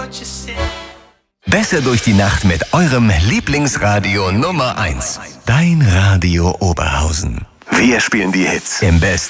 Besser durch die Nacht mit eurem Lieblingsradio Nummer 1. Dein Radio Oberhausen. Wir spielen die Hits im Best